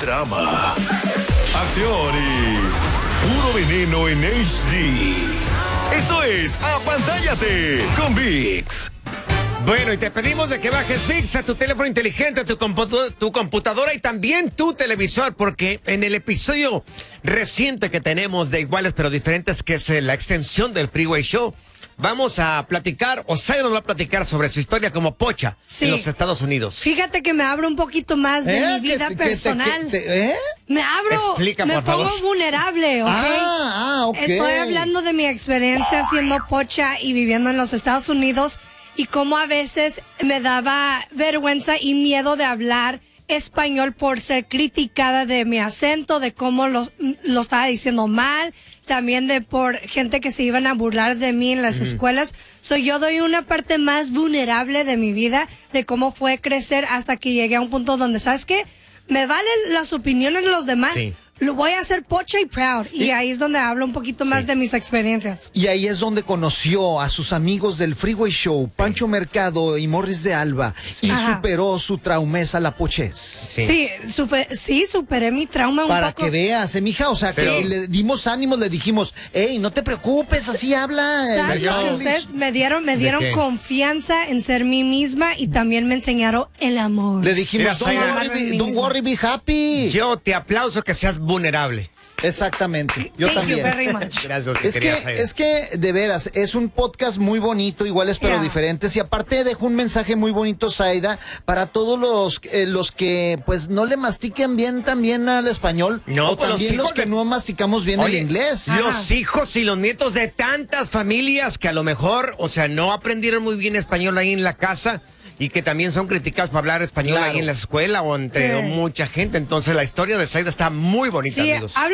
drama, acción y puro veneno en HD. Esto es Apantállate con ViX. Bueno, y te pedimos de que bajes ViX a tu teléfono inteligente, a tu computadora y también tu televisor, porque en el episodio reciente que tenemos de Iguales pero Diferentes, que es la extensión del Freeway Show, vamos a platicar, o Zaida nos va a platicar sobre su historia como pocha en los Estados Unidos. Fíjate que me abro un poquito más de mi vida personal. Me abro, Explica, me por pongo favor. vulnerable, ¿ok? Ok. Estoy hablando de mi experiencia siendo pocha y viviendo en los Estados Unidos y cómo a veces me daba vergüenza y miedo de hablar español por ser criticada de mi acento, de cómo lo estaba diciendo mal, también de por gente que se iban a burlar de mí en las escuelas. Yo doy una parte más vulnerable de mi vida, de cómo fue crecer hasta que llegué a un punto donde, ¿sabes qué? Me valen las opiniones de los demás. Sí. Lo voy a hacer pocha y proud. Y ahí es donde hablo un poquito más de mis experiencias. Y ahí es donde conoció a sus amigos del Freeway Show, Pancho Mercado y Morris de Alba, y superó su traumesa, la pochez. Sí, superé mi trauma un Para poco. que veas, mija, o sea, que le dimos ánimos, le dijimos, hey, no te preocupes, así habla. ¿Sabes lo que ustedes me dieron confianza en ser mí misma y también me enseñaron el amor. Le dijimos, Mira, don't worry, be happy. Yo te aplauso que seas vulnerable. Exactamente, yo Thank también. you very much. Gracias, Es que, de veras, es un podcast muy bonito, iguales pero diferentes, y aparte dejó un mensaje muy bonito, Zaida, para todos los que, pues, no le mastiquen bien también al español, No, o pues también los que no masticamos bien el inglés. Los hijos y los nietos de tantas familias que a lo mejor, o sea, no aprendieron muy bien español ahí en la casa y que también son criticados por hablar español ahí en la escuela o entre mucha gente. Entonces, la historia de Zaida está muy bonita, amigos.